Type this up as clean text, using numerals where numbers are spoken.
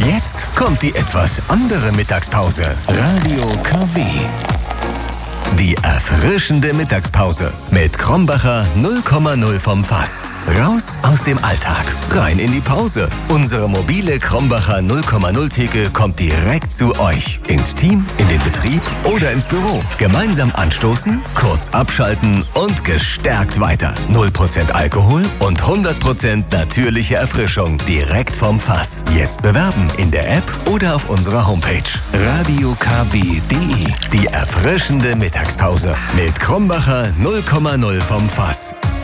Jetzt kommt die etwas andere Mittagspause. Radio KW. Die erfrischende Mittagspause mit Krombacher 0,0 vom Fass. Raus aus dem Alltag, rein in die Pause. Unsere mobile Krombacher 0,0 Theke kommt direkt zu euch. Ins Team, in den Betrieb oder ins Büro. Gemeinsam anstoßen, kurz abschalten und gestärkt weiter. 0% Alkohol und 100% natürliche Erfrischung direkt vom Fass. Jetzt bewerben in der App oder auf unserer Homepage. radiokw.de. Die erfrischende Mittagspause mit Krombacher 0,0 vom Fass.